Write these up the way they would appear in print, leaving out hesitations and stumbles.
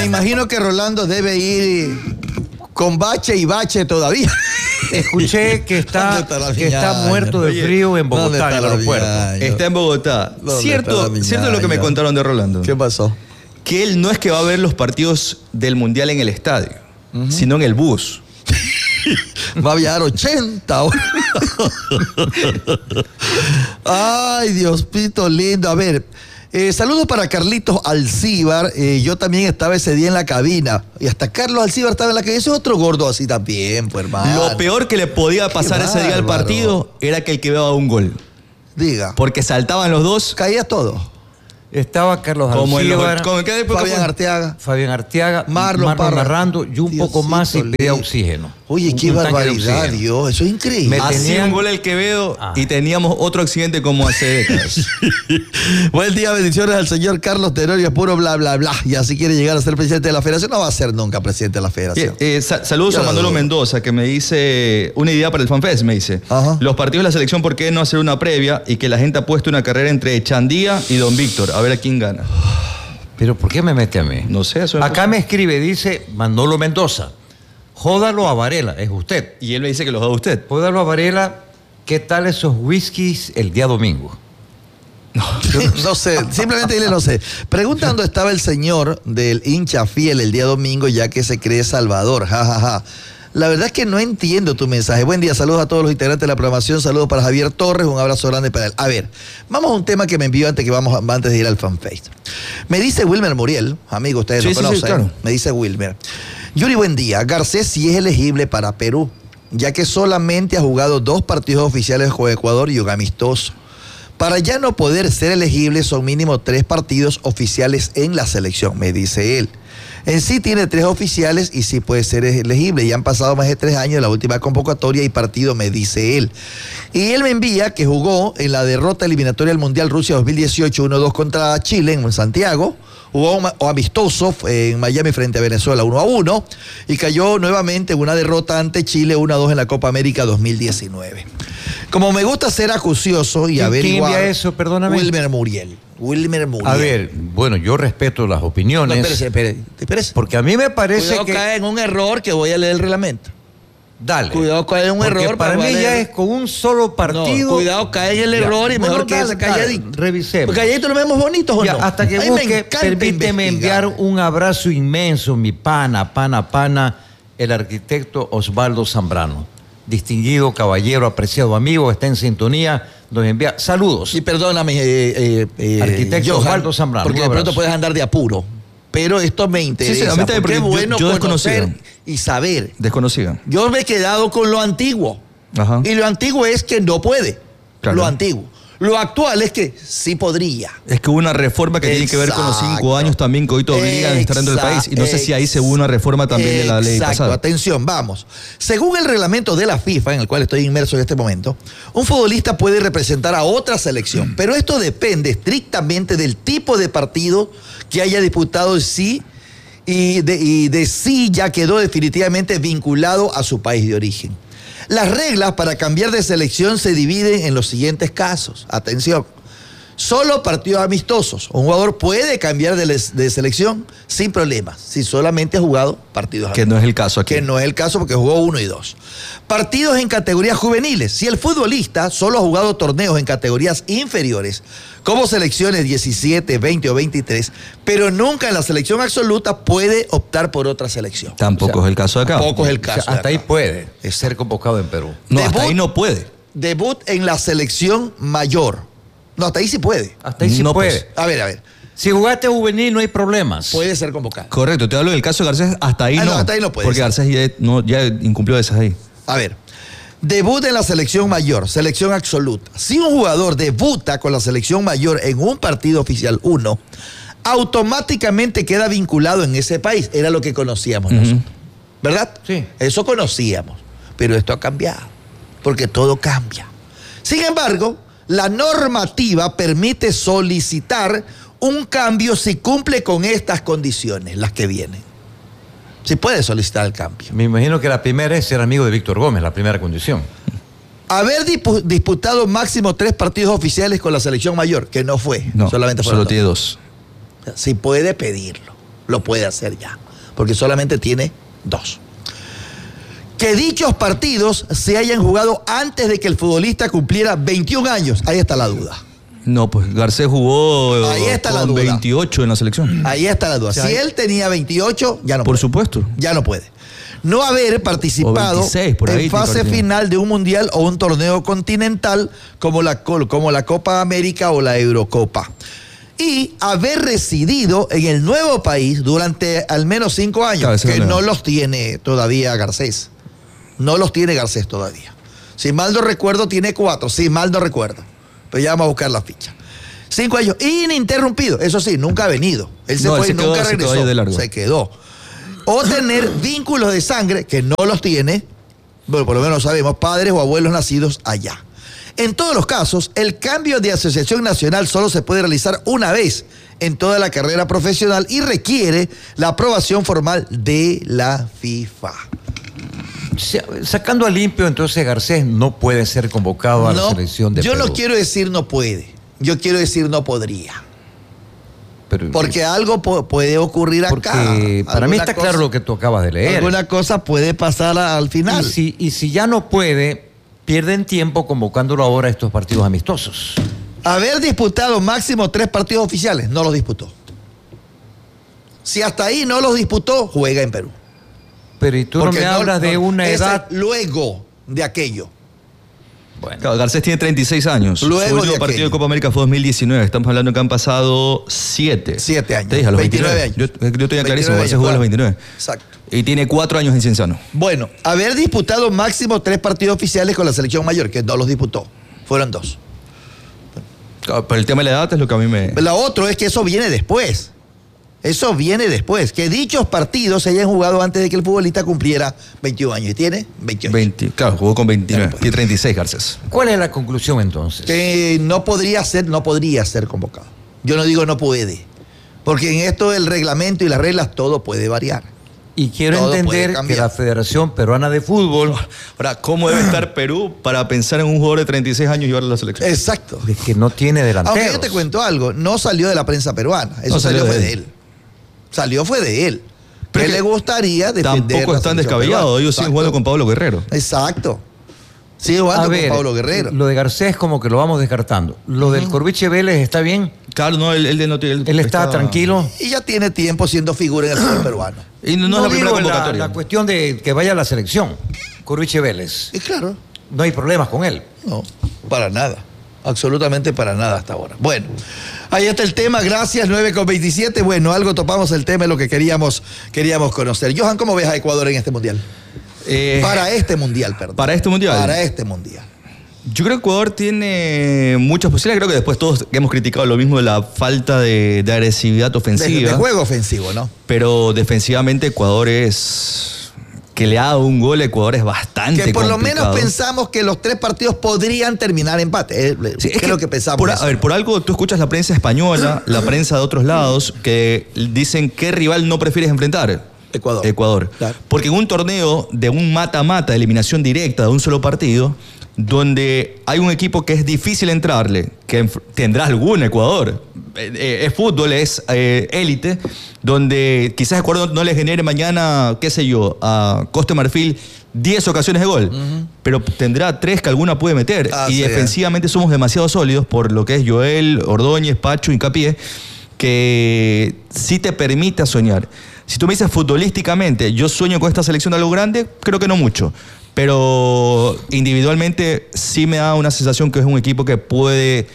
imagino que Rolando debe ir con bache y bache todavía. Escuché que está muerto de frío en Bogotá, en el aeropuerto. Está en Bogotá. Cierto lo que me contaron de Rolando. ¿Qué pasó? Que él no es que va a ver los partidos del Mundial en el estadio, sino en el bus. Va a viajar 80 horas. Ay, Dios pito lindo. A ver, saludos para Carlitos Alcíbar. Yo también estaba ese día en la cabina. Y hasta Carlos Alcíbar estaba en la cabina. Ese es otro gordo así también, pues, hermano. Lo peor que le podía pasar ese día al partido era que el que veaba un gol. Diga. Porque saltaban los dos. Caía todo. Estaba Carlos Alcíbar, Fabián Arteaga, Marlon Narrando y un poco más y pedía oxígeno. Oye, qué barbaridad, Dios, eso es increíble. Hacía un gol el Quevedo y teníamos otro accidente como hace décadas. Buen día, bendiciones al señor Carlos Tenorio, puro bla, bla, bla. Y así quiere llegar a ser presidente de la federación. No va a ser nunca presidente de la federación. Saludos a Manolo Mendoza, que me dice una idea para el FanFest, me dice. Los partidos de la selección, ¿por qué no hacer una previa y que la gente apueste una carrera entre Chandía y Don Víctor? A ver a quién gana. ¿Pero por qué me mete a mí? No sé. Acá me escribe, dice Manolo Mendoza. Jódalo a Varela, es usted. Y él me dice que los joda usted. Jódalo a Varela, ¿qué tal esos whiskies el día domingo? No sé, simplemente dile no sé. Pregunta dónde estaba el señor del hincha fiel el día domingo, ya que se cree Salvador. Ja. La verdad es que no entiendo tu mensaje. Buen día, saludos a todos los integrantes de la programación, saludos para Javier Torres, un abrazo grande para él. A ver, vamos a un tema que me envió antes de ir al FanFest. Me dice Wilmer Muriel, amigo, ustedes lo conocen. Sí, claro. Me dice Wilmer. Yuri, buen día. Garcés sí es elegible para Perú, ya que solamente ha jugado 2 partidos oficiales con Ecuador y un amistoso. Para ya no poder ser elegible son mínimo 3 partidos oficiales en la selección, me dice él. En sí tiene 3 oficiales y sí puede ser elegible. Ya han pasado más de 3 años de la última convocatoria y partido, me dice él. Y él me envía que jugó en la derrota eliminatoria del Mundial Rusia 2018 1-2 contra Chile en Santiago. Jugó amistoso en Miami frente a Venezuela 1-1 y cayó nuevamente en una derrota ante Chile 1-2 en la Copa América 2019. Como me gusta ser acucioso y averiguar... ¿Quién envía eso? Perdóname. Wilmer Muriel. A ver, bueno, yo respeto las opiniones. No, espérese. Porque a mí me parece Cuidado, cae en un error que voy a leer el reglamento. Dale. Cuidado, cae en un error. Para mí ya es con un solo partido. No, cuidado, cae en el error y mejor que ese calladito. Revisemos. Porque calladito lo vemos bonitos, ¿o no? Hasta que busque, permíteme enviar un abrazo inmenso, mi pana, el arquitecto Osvaldo Zambrano. Distinguido caballero, apreciado amigo, está en sintonía. Nos envía saludos. Y perdóname, arquitecto Osvaldo Zambrano. Porque de pronto puedes andar de apuro. Pero esto me interesa. Sí, a mí también, porque es bueno yo conocer y saber. Desconocida. Yo me he quedado con lo antiguo. Ajá. Y lo antiguo es que no puede. Claro. Lo antiguo. Lo actual es que sí podría. Es que hubo una reforma que tiene que ver con los 5 años también que hoy te obligan a estar dentro del país. Y no sé si ahí se hubo una reforma también de la ley pasada. Atención, vamos. Según el reglamento de la FIFA, en el cual estoy inmerso en este momento, un futbolista puede representar a otra selección. Pero esto depende estrictamente del tipo de partido que haya disputado sí y de sí ya quedó definitivamente vinculado a su país de origen. Las reglas para cambiar de selección se dividen en los siguientes casos. Atención. Solo partidos amistosos. Un jugador puede cambiar de selección sin problemas, si solamente ha jugado partidos amistosos. Que no es el caso aquí. Que no es el caso porque jugó 1 y 2. Partidos en categorías juveniles. Si el futbolista solo ha jugado torneos en categorías inferiores, como selecciones 17, 20 o 23, pero nunca en la selección absoluta, puede optar por otra selección. Tampoco es el caso de acá. Tampoco es el caso. Hasta ahí puede ser convocado en Perú. No, hasta ahí no puede. Debut en la selección mayor. No, hasta ahí sí puede. Hasta ahí sí puede. Pues, a ver. Si jugaste juvenil no hay problemas. Puede ser convocado. Correcto, te hablo del caso de Garcés, hasta ahí no. Hasta ahí no puede. Porque Garcés ya incumplió esas ahí. A ver, debut en la selección mayor, selección absoluta. Si un jugador debuta con la selección mayor en un partido oficial 1, automáticamente queda vinculado en ese país. Era lo que conocíamos nosotros. ¿Verdad? Sí. Eso conocíamos. Pero esto ha cambiado. Porque todo cambia. Sin embargo, la normativa permite solicitar un cambio si cumple con estas condiciones, las que vienen. Si puede solicitar el cambio. Me imagino que la primera es ser amigo de Víctor Gómez, la primera condición. Haber disputado máximo 3 partidos oficiales con la selección mayor, que no fue. No, solamente solo tiene 2. Si puede pedirlo. Lo puede hacer ya, porque solamente tiene 2. Que dichos partidos se hayan jugado antes de que el futbolista cumpliera 21 años. Ahí está la duda. No, pues Garcés jugó con 28 en la selección. Ahí está la duda. Si él tenía 28, ya no puede. Por supuesto. Ya no puede. No haber participado 26, por ahí, en fase final de un mundial o un torneo continental como la Copa América o la Eurocopa. Y haber residido en el nuevo país durante al menos 5 años, que no los tiene todavía Garcés. No los tiene Garcés todavía. Si mal no recuerdo, tiene 4. Si mal no recuerdo. Pero ya vamos a buscar la ficha. 5 años ininterrumpido. Eso sí, nunca ha venido. Él se fue y nunca regresó. Se quedó. O tener vínculos de sangre, que no los tiene, bueno, por lo menos sabemos, padres o abuelos nacidos allá. En todos los casos, el cambio de asociación nacional solo se puede realizar una vez en toda la carrera profesional y requiere la aprobación formal de la FIFA. Sacando a limpio, entonces Garcés no puede ser convocado a la selección de Perú. Yo no quiero decir no puede, yo quiero decir no podría. Porque algo puede ocurrir acá. Porque para mí está claro lo que tú acabas de leer. Alguna cosa puede pasar al final. Y si ya no puede, pierden tiempo convocándolo ahora a estos partidos amistosos. Haber disputado máximo 3 partidos oficiales, no los disputó. Si hasta ahí no los disputó, juega en Perú. Pero y tú no me hablas de una edad... Luego de aquello. Bueno. Claro, Garcés tiene 36 años. Luego su último partido de Copa América fue 2019. Estamos hablando que han pasado 7. 7 años. Te dije, a los 29 años. Yo tenía clarísimo, Garcés jugó a los 29. Exacto. Y tiene 4 años en Cienciano. Bueno, haber disputado máximo 3 partidos oficiales con la selección mayor, que no los disputó. Fueron 2. Claro, pero el tema de la edad es lo que a mí me... Lo otro es que eso viene después. Eso viene después. Que dichos partidos se hayan jugado antes de que el futbolista cumpliera 21 años. ¿Y tiene? 28. Claro, jugó con 29. Tiene 36 Garcés. ¿Cuál es la conclusión entonces? Que no podría ser convocado. Yo no digo no puede. Porque en esto del reglamento y las reglas todo puede variar. Y quiero entender que la Federación Peruana de Fútbol... Ahora, ¿cómo debe estar Perú para pensar en un jugador de 36 años y llevarlo a la selección? Exacto. Es que no tiene delanteros. Aunque yo te cuento algo, no salió de la prensa peruana. Eso salió de él. Salió fue de él. Pero que le gustaría defender. Tampoco están descabellados. Ellos siguen jugando con Pablo Guerrero. Exacto. Sigue jugando con Pablo Guerrero. Lo de Garcés como que lo vamos descartando. Lo del Corviche Vélez está bien. Claro, no, él está tranquilo. Y ya tiene tiempo siendo figura en el fútbol peruano. Y no es la primera convocatoria. La cuestión de que vaya a la selección, Corviche Vélez. Y claro. No hay problemas con él. No, para nada. Absolutamente para nada hasta ahora. Bueno, ahí está el tema. Gracias, 9:27. Bueno, algo topamos el tema, es lo que queríamos conocer. Johan, ¿cómo ves a Ecuador en este mundial? Para este mundial, perdón. Para este mundial. Para este mundial. Yo creo que Ecuador tiene muchas posibilidades. Creo que después todos hemos criticado lo mismo de la falta de agresividad ofensiva. De juego ofensivo, ¿no? Pero defensivamente Ecuador es... Que le haga un gol a Ecuador es bastante complicado. Que por lo menos pensamos que los 3 partidos podrían terminar empate. Sí, creo que pensamos a ver, por algo tú escuchas la prensa española, la prensa de otros lados, que dicen qué rival no prefieres enfrentar. Ecuador. Claro. Porque en un torneo de un mata-mata, de eliminación directa de un solo partido, donde hay un equipo que es difícil entrarle, que tendrá algún Ecuador. Es fútbol, es élite, donde quizás Ecuador no le genere mañana, qué sé yo, a Costa de Marfil 10 ocasiones de gol, pero tendrá 3 que alguna puede meter. Y defensivamente somos demasiado sólidos por lo que es Joel, Ordóñez, Pacho, Hincapié, que sí te permite soñar. Si tú me dices futbolísticamente, yo sueño con esta selección de algo grande, creo que no mucho. Pero individualmente sí me da una sensación que es un equipo que puede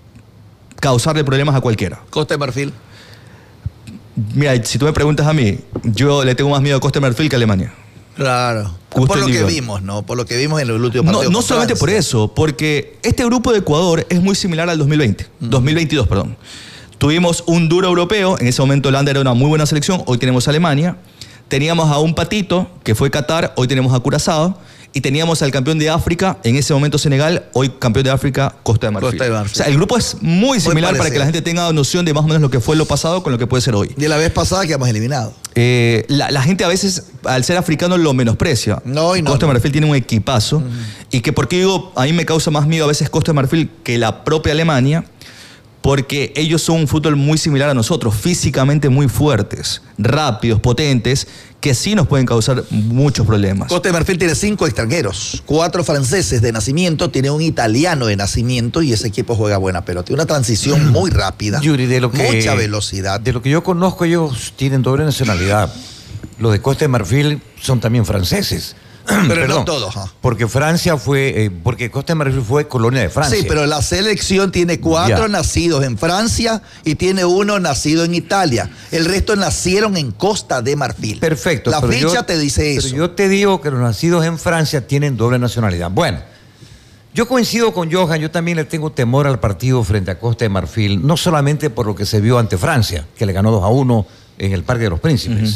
causarle problemas a cualquiera. Costa de Marfil. Mira, si tú me preguntas a mí, yo le tengo más miedo a Costa de Marfil que a Alemania. Claro. Por lo que vimos, ¿no? Por lo que vimos en el último partido. No solamente por eso, porque este grupo de Ecuador es muy similar al 2022, perdón. Tuvimos un duro europeo, en ese momento Holanda era una muy buena selección, hoy tenemos a Alemania. Teníamos a un patito, que fue Qatar, hoy tenemos a Curazao. Y teníamos al campeón de África, en ese momento Senegal, hoy campeón de África, Costa de Marfil. O sea, el grupo es muy similar para que la gente tenga noción de más o menos lo que fue lo pasado con lo que puede ser hoy. Y la vez pasada quedamos eliminados. La gente a veces, al ser africano, lo menosprecia. Costa de Marfil tiene un equipazo. Y que, porque digo, a mí me causa más miedo a veces Costa de Marfil que la propia Alemania, porque ellos son un fútbol muy similar a nosotros, físicamente muy fuertes, rápidos, potentes, que sí nos pueden causar muchos problemas. Costa de Marfil tiene 5 extranjeros, 4 franceses de nacimiento, tiene un italiano de nacimiento y ese equipo juega buena pelota. Tiene una transición muy rápida, Yuri, mucha velocidad. De lo que yo conozco, ellos tienen doble nacionalidad. Los de Costa de Marfil son también franceses. Pero no todos. Porque Francia porque Costa de Marfil fue colonia de Francia. Sí, pero la selección tiene 4 nacidos en Francia y tiene 1 nacido en Italia. El resto nacieron en Costa de Marfil. Perfecto. La ficha te dice eso. Pero yo te digo que los nacidos en Francia tienen doble nacionalidad. Bueno, yo coincido con Johan, yo también le tengo temor al partido frente a Costa de Marfil, no solamente por lo que se vio ante Francia, que le ganó 2-1 en el Parque de los Príncipes.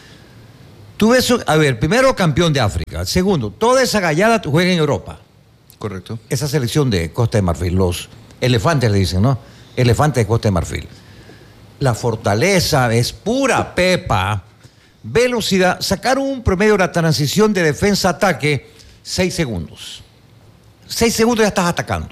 Tú ves, a ver, primero campeón de África. Segundo, toda esa gallada juega en Europa. Correcto. Esa selección de Costa de Marfil, los elefantes le dicen, ¿no? Elefantes de Costa de Marfil. La fortaleza es pura pepa. Velocidad. Sacaron un promedio de la transición de defensa-ataque 6 segundos. 6 segundos ya estás atacando.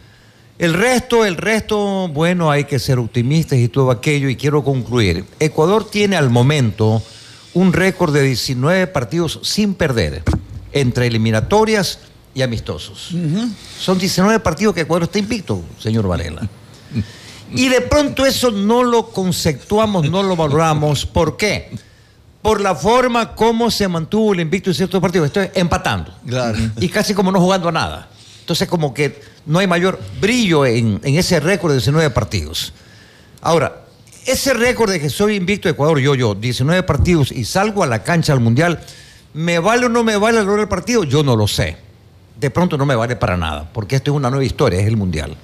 El resto, bueno, hay que ser optimistas y todo aquello. Y quiero concluir. Ecuador tiene al momento un récord de 19 partidos sin perder, entre eliminatorias y amistosos. Son 19 partidos que Ecuador está invicto, señor Varela. Y de pronto eso no lo conceptuamos, no lo valoramos. ¿Por qué? Por la forma como se mantuvo el invicto en ciertos partidos. Estoy empatando. Claro. Y casi como no jugando a nada. Entonces como que no hay mayor brillo en ese récord de 19 partidos. Ahora, ese récord de que soy invicto de Ecuador, yo, 19 partidos y salgo a la cancha al Mundial, ¿me vale o no me vale lograr el partido? Yo no lo sé. De pronto no me vale para nada, porque esto es una nueva historia, es el Mundial.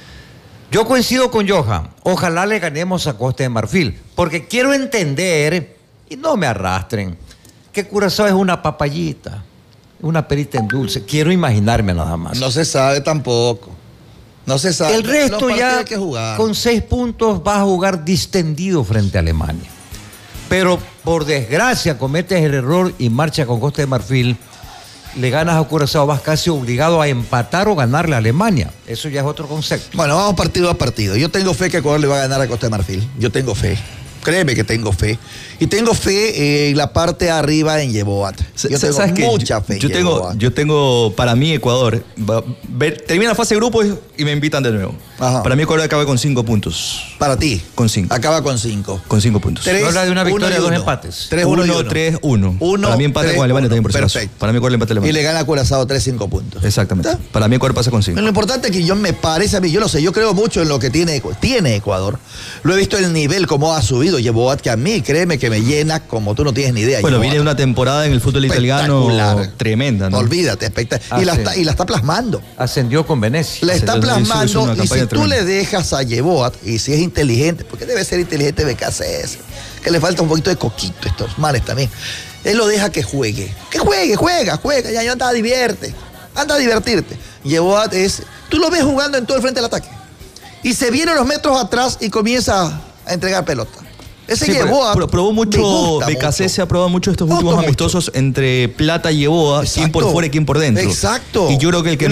Yo coincido con Johan, ojalá le ganemos a Costa de Marfil, porque quiero entender, y no me arrastren, que Curazao es una papayita, una perita en dulce. Quiero imaginarme nada más. No se sabe tampoco. No se sabe. El resto ya con 6 puntos va a jugar distendido frente a Alemania. Pero por desgracia cometes el error y marcha con Costa de Marfil, le ganas a Curazao, vas casi obligado a empatar o ganarle a Alemania. Eso ya es otro concepto. Bueno, vamos partido a partido. Yo tengo fe que Ecuador le va a ganar a Costa de Marfil. Yo tengo fe. Créeme que tengo fe. Y tengo fe en la parte de arriba en Yeboat. Yo tengo mucha fe en Yeboat. Yo tengo, para mí, Ecuador, termina la fase de grupos y me invitan de nuevo. Ajá. Para mí, Ecuador acaba con 5 puntos. Para ti. Con 5. Acaba con 5. Con 5 puntos. Habla de una victoria, 2 empates. 3-1. 3-1. Para mí empate con Alemania también, por si acaso. Para mí Ecuador le empate a Alemania. Y le gana a Curazao 3-5 puntos. Exactamente. ¿Está? Para mí Ecuador pasa con 5. Pero lo importante es que me parece a mí, yo lo sé, yo creo mucho en lo que tiene Ecuador. Lo he visto el nivel, cómo ha subido Yeboat, que a mí, créeme que me llena como tú no tienes ni idea. Bueno, Yeboat. viene una temporada en el fútbol italiano tremenda, ¿no? Olvídate, espectacular. Y la está plasmando. Ascendió con Venecia. La está plasmando y si tú le dejas a Yeboat, y si es inteligente, porque debe ser inteligente BKCS, que le falta un poquito de coquito estos manes también. Él lo deja que juegue. Que juega, ya anda a divertirte. Anda a divertirte. Yeboat tú lo ves jugando en todo el frente del ataque. Y se viene unos metros atrás y comienza a entregar pelota. Ese sí, Yeboa probó mucho, BKC se ha probado mucho estos últimos amistosos entre Plata y Yeboa, quién por fuera y quién por dentro. Exacto. Y yo creo que el que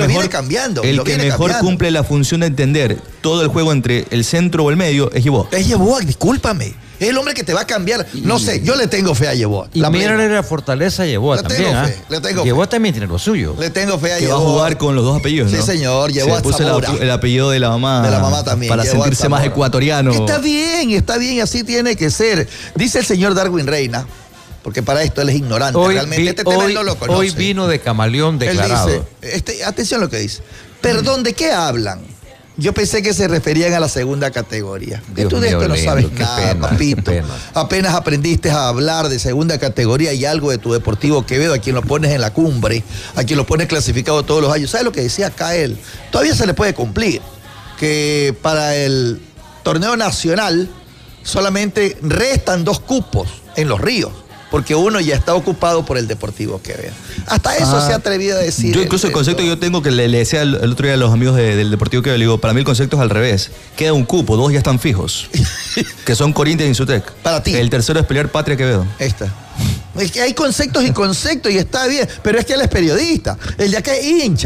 mejor cumple la función de entender todo el juego entre el centro o el medio es Yeboa. Es Yeboa, discúlpame. Es el hombre que te va a cambiar. No sé, yo le tengo fe a Yeboa. Y mírale la fortaleza a Yeboa también. Le tengo fe. Yeboa también tiene lo suyo. Le tengo fe a Yeboa. Que va a jugar con los 2 apellidos, ¿no? Sí, señor. Yeboa Zamora. El apellido de la mamá. De la mamá también. Para Yeboa sentirse Zamora. más ecuatoriano. Está bien, así tiene que ser. Dice el señor Darwin Reina, porque para esto él es ignorante. Realmente este tema él no lo conoce. Hoy vino de camaleón declarado. Él dice, atención a lo que dice. Perdón, ¿de qué hablan? Yo pensé que se referían a la segunda categoría. Dios tú de mío, esto no sabes nada, pena, papito. Apenas aprendiste a hablar de segunda categoría y algo de tu Deportivo Quevedo, a quien lo pones en la cumbre, a quien lo pones clasificado todos los años. ¿Sabes lo que decía acá él? Todavía se le puede cumplir. Que para el torneo nacional solamente restan 2 cupos en los ríos, porque uno ya está ocupado por el Deportivo Quevedo. Hasta eso se ha atrevido a decir. Yo incluso el concepto que yo tengo, que le decía el otro día a los amigos del Deportivo Quevedo, le digo, para mí el concepto es al revés. Queda un cupo, 2 ya están fijos, que son Corinthians y Insutec. Para ti. El tercero es pelear Patria Quevedo. Esta. Es que hay conceptos y está bien, pero es que él es periodista, el de acá es hincha.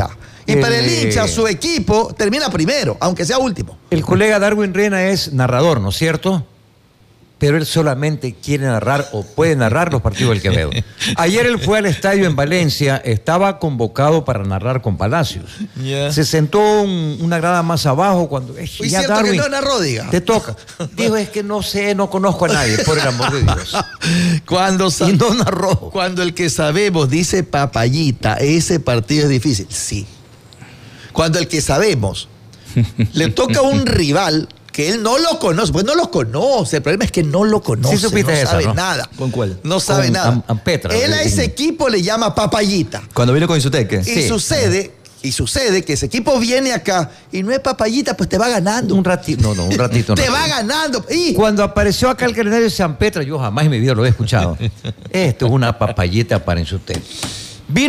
Y para el hincha, su equipo termina primero, aunque sea último. El colega Darwin Rena es narrador, ¿no es cierto? Pero él solamente quiere narrar o puede narrar los partidos del Quevedo. Ayer él fue al estadio en Valencia, estaba convocado para narrar con Palacios. Se sentó una grada más abajo cuando... ¿Y ya Darwin, que no narró, diga? Te toca. Dijo, es que no sé, no conozco a nadie, por el amor de Dios. Y no narró. Cuando el que sabemos dice papayita, ese partido es difícil. Sí. Cuando el que sabemos le toca a un rival... que él no lo conoce, pues no lo conoce. El problema es que no lo conoce, sí supiste no sabe ¿no? nada. ¿Con cuál? No sabe con nada. Petra, él a ese equipo le llama papayita. Cuando vino con Izuteque. Y sucede que ese equipo viene acá y no es papayita, pues te va ganando. Un ratito, un ratito. Te va ganando. Y cuando apareció acá el calendario de San Petra, yo jamás en mi vida lo he escuchado. Esto es una papayita para Insuteque.